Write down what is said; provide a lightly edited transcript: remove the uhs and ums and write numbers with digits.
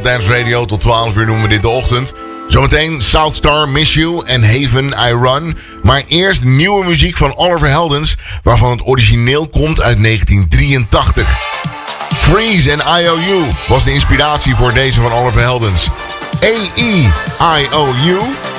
Dance Radio. Tot 12 uur noemen we dit de ochtend. Zometeen Southstar, Miss You en Haven, I Run. Maar eerst nieuwe muziek van Oliver Heldens, waarvan het origineel komt uit 1983. Freeze en IOU was de inspiratie voor deze van Oliver Heldens. A-E-I-O-U